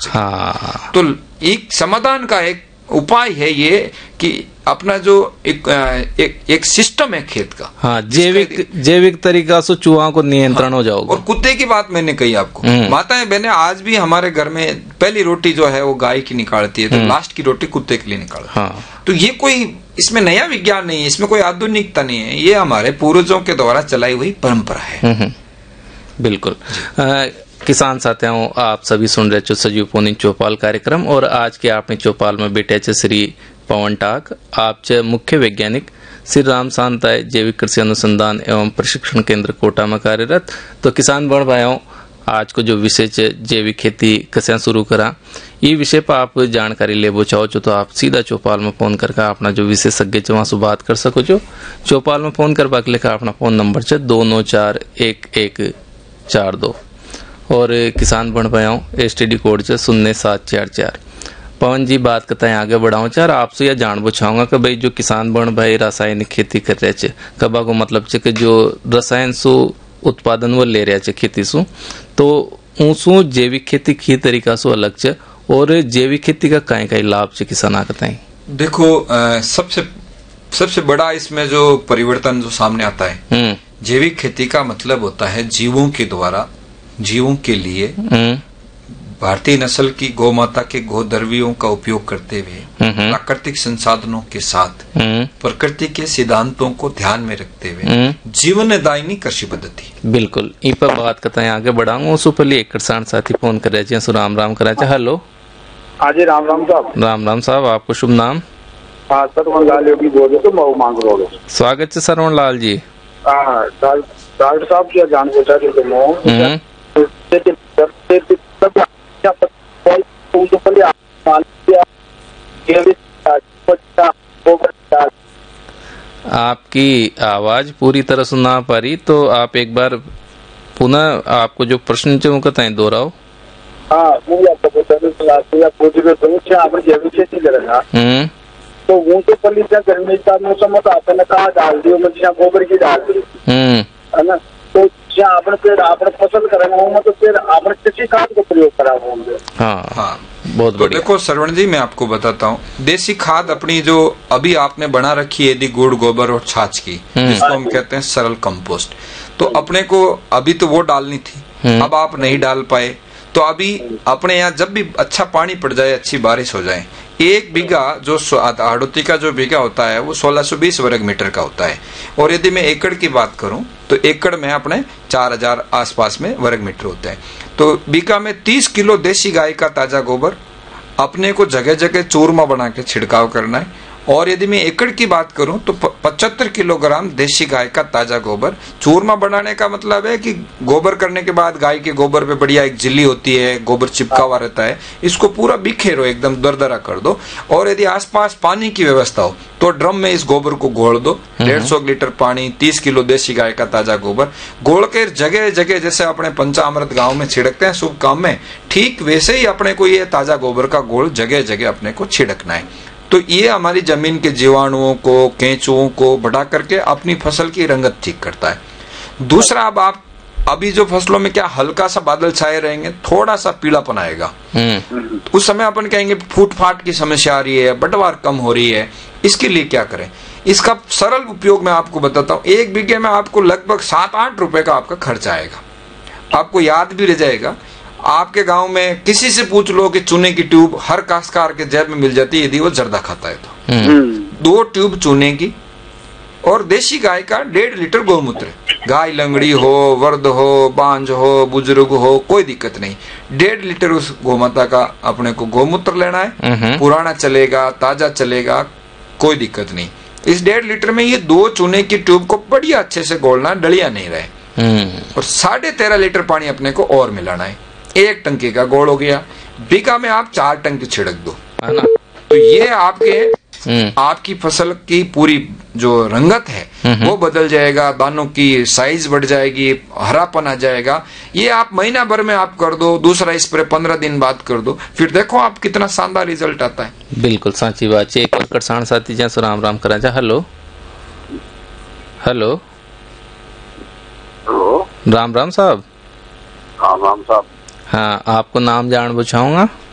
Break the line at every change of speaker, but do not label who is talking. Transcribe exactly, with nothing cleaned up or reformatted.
सके।
हाँ।
तो एक समाधान का एक उपाय है ये कि अपना जो एक एक, एक सिस्टम है खेत का,
हाँ, जैविक जैविक तरीका से चूहा को नियंत्रण
हाँ,
हो जाओगे।
और कुत्ते की बात मैंने कही आपको, माताएं बहनें आज भी हमारे घर में पहली रोटी जो है वो गाय की निकालती है, तो लास्ट की रोटी कुत्ते के लिए निकालती है।
हाँ।
तो ये कोई इसमें नया विज्ञान नहीं है, इसमें कोई आधुनिकता नहीं है, ये हमारे पूर्वजों के द्वारा चलाई हुई परंपरा है।
बिल्कुल। आ, किसान साथियों, आप सभी सुन रहे हो सजीव पोनी चौपाल कार्यक्रम, और आज के आपने चौपाल में बैठे चे श्री पवन टाक, आप चे मुख्य वैज्ञानिक श्री राम शांताय जैविक कृषि अनुसंधान एवं प्रशिक्षण केंद्र कोटा में कार्यरत। तो किसान बड़ भाइयों, आज को जो विषय चे जैविक खेती कैसे शुरू करा, ये विषय पर आप जानकारी ले चाहो तो आप सीधा चौपाल में फोन करके अपना जो विशेषज्ञ चे वहां से बात कर सको। जो चौपाल में फोन करवा के लेकर अपना फोन नंबर चे दो नौ चार एक एक चार दो, और किसान बन पाया एस टी डी कोड से शून्य सात चार चार। पवन जी, बात करता है आगे बढ़ाऊं चार, आपसे यह जान पूछाऊंगा कि भाई जो किसान बन भाई रासायनिक खेती कर रहे चे, कबा को मतलब चे कि जो रसायन सु उत्पादन वो ले रहे चे खेती सु, तो ऊसु जैविक खेती की तरीका सु अलग चे, और जैविक खेती का कई कई लाभ चे किसान आकता है।
देखो आ, सबसे सबसे बड़ा इसमें जो परिवर्तन जो सामने आता है, जैविक खेती का मतलब होता है जीवों के द्वारा, जीवों के लिए भारतीय नस्ल की गौ माता के गोद्रव्यों का उपयोग करते हुए प्राकृतिक संसाधनों के साथ प्रकृति के सिद्धांतों को ध्यान में रखते हुए जीवनदायिनी कृषि पद्धति।
बिल्कुल, इन पर बात करते हैं आगे बढ़ाऊंगा। उससे पहले एक किसान साथी फोन कर रहे हैं, राम राम करा। हेलो।
हाँ जी, राम राम साहब।
राम राम साहब, आपको शुभ नाम?
हाँ, सरवण लाल योगी बोल रहे, तो मांग रहे। स्वागत
है सरवण लाल जी।
डॉक्टर साहब क्या जान पूछा थे
आपकी आवाज पूरी तरह सुना पा रही, तो आप एक बार पुनः आपको जो प्रश्न चे उनका तय दोहराओ।
हाँ, मुझे आपको हम्म तो वो तो पहले गर्मी का मौसम होता आपने कहा डाल दियो, मतलब गोबर की डाल दी है ना, तो जहाँ आपने फिर आपने फसल करेंगे वो मतलब फिर आपने कृषि खाद का प्रयोग करा होंगे।
हाँ
हाँ,
बहुत
तो देखो श्रवण जी, मैं आपको बताता हूँ, देसी खाद अपनी जो अभी आपने बना रखी है यदि गुड़ गोबर और छाछ की, जिसको हम कहते हैं सरल कंपोस्ट, तो अपने को अभी तो वो डालनी थी, अब आप नहीं डाल पाए, तो अभी अपने यहाँ जब भी अच्छा पानी पड़ जाए, अच्छी बारिश हो जाए, एक बीघा जो हाड़ोती का जो बीघा होता है वो सोलह सौ बीस वर्ग मीटर का होता है, और यदि मैं एकड़ की बात करूं तो एकड़ में अपने चार हजार आसपास में वर्ग मीटर होते हैं। तो बीघा में तीस किलो देसी गाय का ताजा गोबर अपने को जगह जगह चूरमा बना के छिड़काव करना है, और यदि मैं एकड़ की बात करूं तो पचहत्तर किलोग्राम देसी गाय का ताजा गोबर। चूरमा बनाने का मतलब है कि गोबर करने के बाद गाय के गोबर पे बढ़िया एक झिल्ली होती है, गोबर चिपका हुआ रहता है, इसको पूरा बिखेरो, एकदम दरदरा कर दो, और यदि आसपास पानी की व्यवस्था हो तो ड्रम में इस गोबर को घोल दो, डेढ़ सौ लीटर पानी, तीस किलो देसी गाय का ताजा गोबर घोल के जगह जगह, जैसे अपने पंचामृत गाँव में छिड़कते हैं शुभ काम में, ठीक वैसे ही अपने को ये ताजा गोबर का घोल जगह जगह अपने को छिड़कना है। तो ये हमारी जमीन के जीवाणुओं को, केंचुओं को बढ़ा करके अपनी फसल की रंगत ठीक करता है। दूसरा, अब आप अभी जो फसलों में क्या हल्का सा बादल छाए रहेंगे, थोड़ा सा पीलापन आएगा, उस समय अपन कहेंगे फूट फाट की समस्या आ रही है, बटवार कम हो रही है, इसके लिए क्या करें? इसका सरल उपयोग मैं आपको बताता हूँ। एक बीघे में आपको लगभग सात आठ रुपए का आपका खर्च आएगा, आपको याद भी रह जाएगा। आपके गांव में किसी से पूछ लो कि चूने की ट्यूब हर काश्तकार के जेब में मिल जाती है यदि वो जर्दा खाता है तो। दो ट्यूब चूने की और देसी गाय का डेढ़ लीटर गौमूत्र, गाय लंगड़ी हो, वर्द हो, बांझ हो, बुजुर्ग हो, कोई दिक्कत नहीं, डेढ़ लीटर उस गौमाता का अपने को गौमूत्र लेना है। पुराना चलेगा, ताजा चलेगा, कोई दिक्कत नहीं। इस डेढ़ लीटर में ये दो चूने की ट्यूब को बढ़िया अच्छे से घोलना, डलिया नहीं रहे, और साढ़े तेरह लीटर पानी अपने को और मिलाना है। एक टंकी का गोल हो गया, बीघा में आप चार टंकी छिड़क दो, है ना, तो ये आपके आपकी फसल की पूरी जो रंगत है वो बदल जाएगा, दानों की साइज बढ़ जाएगी, हरापन आ जाएगा। ये आप महीना भर में आप कर दो, दूसरा स्प्रे पंद्रह दिन बाद कर दो, फिर देखो आप कितना शानदार रिजल्ट आता है।
बिल्कुल साची बात है। एक और किसान साथी जैसे राम राम करा जा। Hello hello
hello,
Ram Ram साहब।
राम राम साहब।
हाँ, आपको नाम जान पूछाऊंगा?